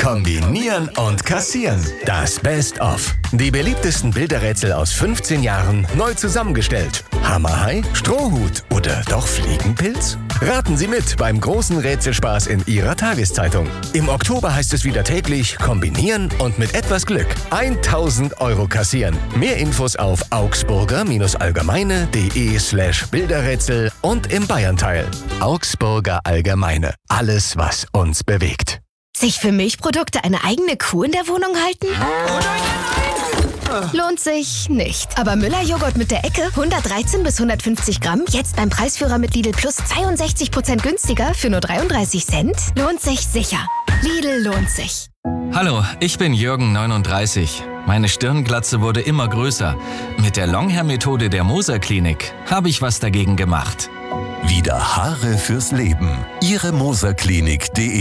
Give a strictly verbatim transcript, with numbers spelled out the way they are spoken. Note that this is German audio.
Kombinieren und kassieren. Das Best-of. Die beliebtesten Bilderrätsel aus fünfzehn Jahren neu zusammengestellt. Hammerhai, Strohhut oder doch Fliegenpilz? Raten Sie mit beim großen Rätselspaß in Ihrer Tageszeitung. Im Oktober heißt es wieder täglich kombinieren und mit etwas Glück tausend Euro kassieren. Mehr Infos auf augsburger-allgemeine.de slash Bilderrätsel und im Bayernteil. Augsburger Allgemeine. Alles, was uns bewegt. Sich für Milchprodukte eine eigene Kuh in der Wohnung halten? Lohnt sich nicht. Aber Müller-Joghurt mit der Ecke, hundertdreizehn bis hundertfünfzig Gramm, jetzt beim Preisführer mit Lidl Plus zweiundsechzig Prozent günstiger für nur dreiunddreißig Cent? Lohnt sich sicher. Lidl lohnt sich. Hallo, ich bin Jürgen, neununddreißig. Meine Stirnglatze wurde immer größer. Mit der Longhair-Methode der Moser Klinik habe ich was dagegen gemacht. Wieder Haare fürs Leben. Ihre moser klinik punkt de